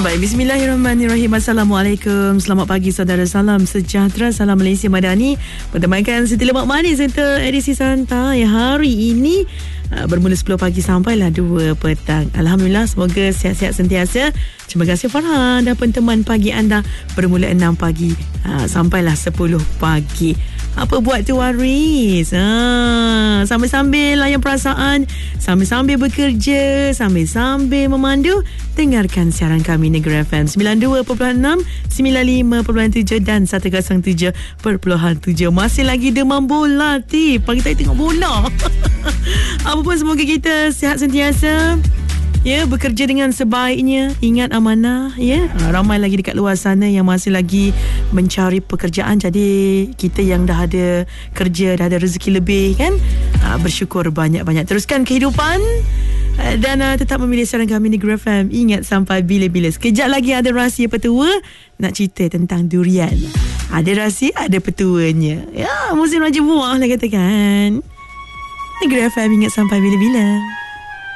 Baik, bismillahirrahmanirrahim. Assalamualaikum. Selamat pagi saudara, salam sejahtera, salam Malaysia Madani. Bertemankan Siti Lemak Manis untuk edisi santai hari ini bermula 10 pagi sampailah 2 petang. Alhamdulillah, semoga sihat-sihat sentiasa. Terima kasih Farhan dan teman pagi anda bermula 6 pagi sampailah 10 pagi. Apa buat tu Waris? Sambil-sambil layan perasaan, sambil-sambil bekerja, sambil-sambil memandu, dengarkan siaran kami Negeri FM 92.6, 95.7 dan 107.7. Masih lagi demam bola, pagi tadi tengok bola. Apapun, semoga kita sihat sentiasa. Ya, bekerja dengan sebaiknya, ingat amanah, ya. Ramai lagi dekat luar sana yang masih lagi mencari pekerjaan. Jadi kita yang dah ada kerja, dah ada rezeki lebih kan, bersyukur banyak-banyak. Teruskan kehidupan dan tetap memilih siaran kami Negeri FM. Ingat sampai bila-bila. Sekejap lagi ada rahsia petua. Nak cerita tentang durian. Ada rahsia, ada petuanya. Ya, musim raja buah lah katakan. Negeri FM, ingat sampai bila-bila.